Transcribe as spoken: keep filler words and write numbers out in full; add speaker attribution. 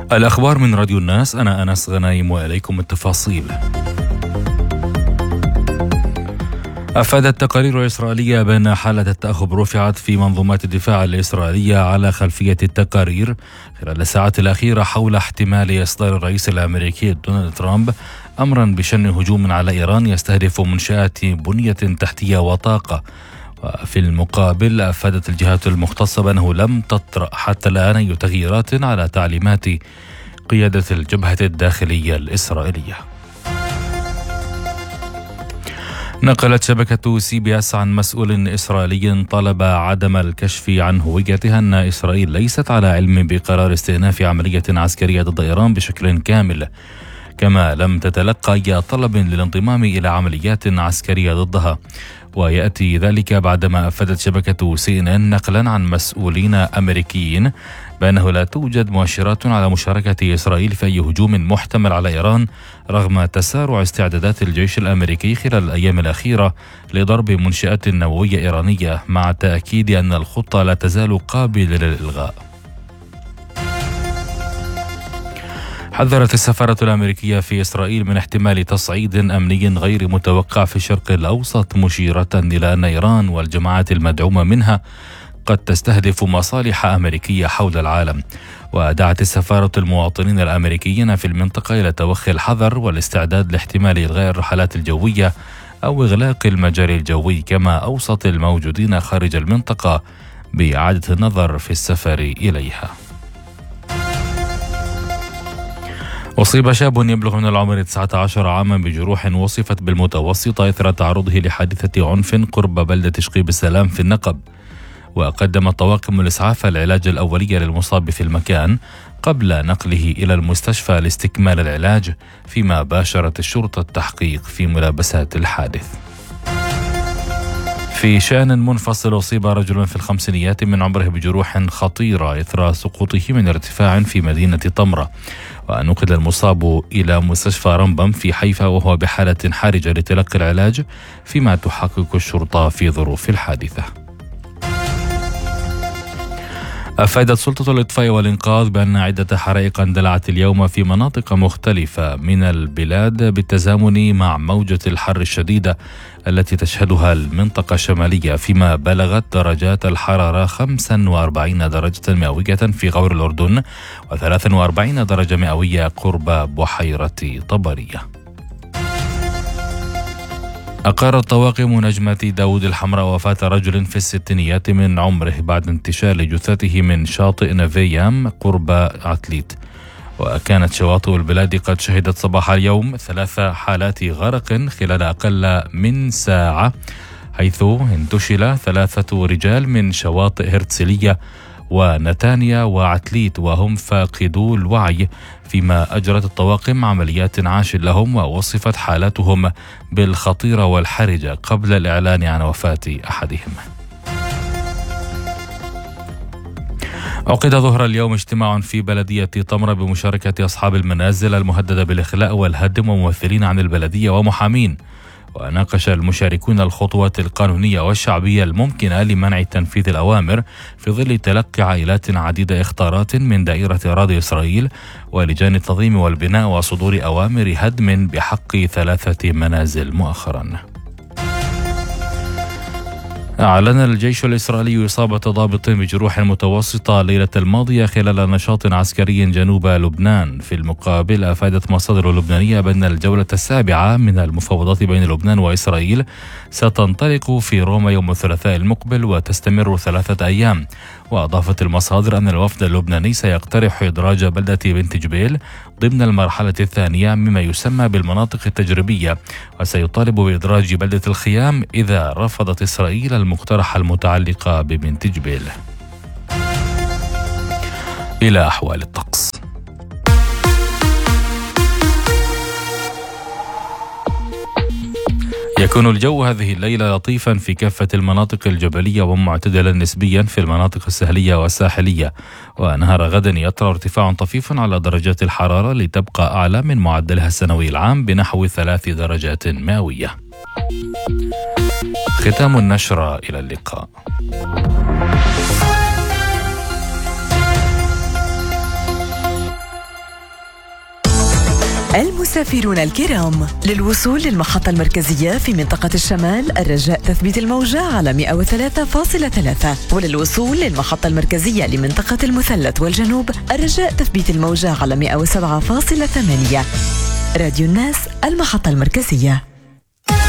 Speaker 1: الأخبار من راديو الناس، أنا أنس غنايم وإليكم التفاصيل. أفادت تقارير إسرائيلية بأن حالة التأهب رفعت في منظومات الدفاع الإسرائيلية على خلفية التقارير خلال الساعات الأخيرة حول احتمال إصدار الرئيس الأمريكي دونالد ترامب أمرا بشن هجوم على إيران يستهدف منشآت بنية تحتية وطاقة. وفي المقابل أفادت الجهات المختصة بأنه لم تطرأ حتى الآن أي تغييرات على تعليمات قيادة الجبهة الداخلية الإسرائيلية. نقلت شبكة سي بي اس عن مسؤول إسرائيلي طلب عدم الكشف عن هويته أن إسرائيل ليست على علم بقرار استئناف عملية عسكرية ضد إيران بشكل كامل، كما لم تتلقى أي طلب للانضمام إلى عمليات عسكرية ضدها. ويأتي ذلك بعدما أفادت شبكة سي إن إن نقلا عن مسؤولين أمريكيين بأنه لا توجد مؤشرات على مشاركة إسرائيل في أي هجوم محتمل على إيران رغم تسارع استعدادات الجيش الأمريكي خلال الأيام الأخيرة لضرب منشآت نووية إيرانية، مع تأكيد أن الخطة لا تزال قابلة للإلغاء. حذرت السفارة الأمريكية في إسرائيل من احتمال تصعيد أمني غير متوقع في الشرق الأوسط، مشيرة إلى أن إيران والجماعات المدعومة منها قد تستهدف مصالح أمريكية حول العالم. ودعت السفارة المواطنين الأمريكيين في المنطقة إلى توخي الحذر والاستعداد لاحتمال إلغاء الرحلات الجوية أو إغلاق المجال الجوي، كما أوصت الموجودين خارج المنطقة بإعادة النظر في السفر إليها. أصيب شاب يبلغ من العمر تسعة عشر عاما بجروح وصفت بالمتوسطة إثر تعرضه لحادثة عنف قرب بلدة شقيب السلام في النقب. وقدم طواقم الإسعاف العلاج الأولي للمصاب في المكان قبل نقله إلى المستشفى لاستكمال العلاج، فيما باشرت الشرطة التحقيق في ملابسات الحادث. في شأن منفصل، أصيب رجل في الخمسينيات من عمره بجروح خطيرة إثر سقوطه من ارتفاع في مدينة طمرة، ونقل المصاب إلى مستشفى رمبم في حيفا وهو بحالة حرجة لتلقي العلاج، فيما تحقق الشرطة في ظروف الحادثة. أفادت سلطة الإطفاء والإنقاذ بأن عدة حرائق اندلعت اليوم في مناطق مختلفة من البلاد بالتزامن مع موجة الحر الشديدة التي تشهدها المنطقة الشمالية، فيما بلغت درجات الحرارة خمسة وأربعين درجة مئوية في غور الأردن وثلاثة وأربعين درجة مئوية قرب بحيرة طبرية. أقرت طواقم نجمة داود الحمراء وفاة رجل في الستينيات من عمره بعد انتشال جثته من شاطئ نافيام قرب عتليت. وكانت شواطئ البلاد قد شهدت صباح اليوم ثلاث حالات غرق خلال أقل من ساعة، حيث انتشل ثلاثة رجال من شواطئ هرتسلية ونتانيا وعتليت وهم فاقدو الوعي، فيما أجرت الطواقم عمليات عاش لهم ووصفت حالاتهم بالخطيرة والحرجة قبل الإعلان عن وفاة أحدهم. عقد ظهر اليوم اجتماع في بلدية طمرة بمشاركة أصحاب المنازل المهددة بالإخلاء والهدم وممثلين عن البلدية ومحامين، وناقش المشاركون الخطوات القانونية والشعبية الممكنة لمنع تنفيذ الأوامر في ظل تلقي عائلات عديدة إخطارات من دائرة أراضي إسرائيل ولجان التنظيم والبناء وصدور أوامر هدم بحق ثلاثة منازل مؤخرا. أعلن الجيش الإسرائيلي إصابة ضابط بجروح متوسطة ليلة الماضية خلال نشاط عسكري جنوب لبنان. في المقابل، أفادت مصادر لبنانية بأن الجولة السابعة من المفاوضات بين لبنان وإسرائيل ستنطلق في روما يوم الثلاثاء المقبل وتستمر ثلاثة أيام. وأضافت المصادر أن الوفد اللبناني سيقترح إدراج بلدة بنت جبيل ضمن المرحلة الثانية مما يسمى بالمناطق التجريبية، وسيطالب بإدراج بلدة الخيام إذا رفضت إسرائيل المقترح المتعلق ببنت جبيل. إلى أحوال الطقس. يكون الجو هذه الليلة لطيفا في كافة المناطق الجبلية ومعتدلا نسبيا في المناطق الساحلية والساحلية، ونهار غدا يطرأ ارتفاع طفيف على درجات الحرارة لتبقى أعلى من معدلها السنوي العام بنحو ثلاث درجات مئوية. ختام النشرة، إلى اللقاء.
Speaker 2: المسافرون الكرام، للوصول للمحطة المركزية في منطقة الشمال الرجاء تثبيت الموجة على مئة وثلاثة فاصلة ثلاثة، وللوصول للمحطة المركزية لمنطقة المثلث والجنوب الرجاء تثبيت الموجة على مئة وسبعة فاصلة ثمانية. راديو الناس، المحطة المركزية.